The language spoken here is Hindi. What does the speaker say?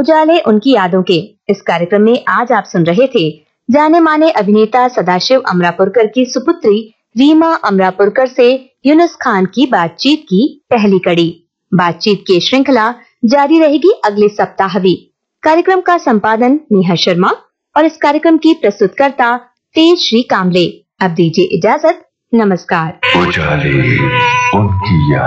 उजाले उनकी यादों के इस कार्यक्रम में आज आप सुन रहे थे जाने माने अभिनेता सदाशिव अमरापुरकर की सुपुत्री रीमा अमरापुरकर से यूनुस खान की बातचीत की पहली कड़ी। बातचीत की श्रृंखला जारी रहेगी अगले सप्ताह भी। कार्यक्रम का संपादन नेहा शर्मा और इस कार्यक्रम की प्रस्तुतकर्ता तेज श्री कामले। अब दीजिए इजाजत, नमस्कार। उजाले उनकी याद।